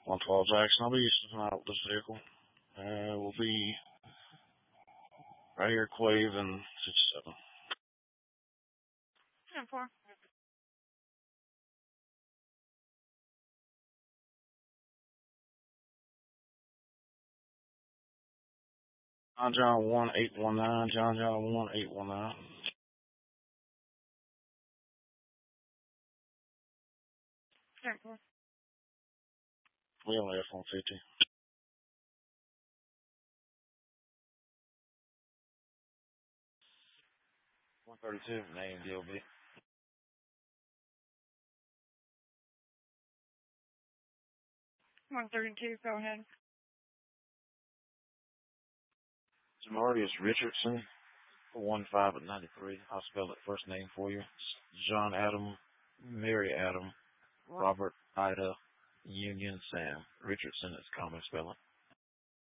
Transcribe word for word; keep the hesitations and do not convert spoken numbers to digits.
one twelve Jackson. I'll be tonight with this vehicle. Uh, we'll be right here, Quave and sixty-seven. ten four. John John one eight one nine. John John one eight one nine. ten four. We only F one fifty. one thirty-two, name D O B. one thirty-two, go ahead. Jamarius Richardson, one five at ninety-three. I'll spell it first name for you. John Adam, Mary Adam, Robert Ida, Union Sam. Richardson is common spelling.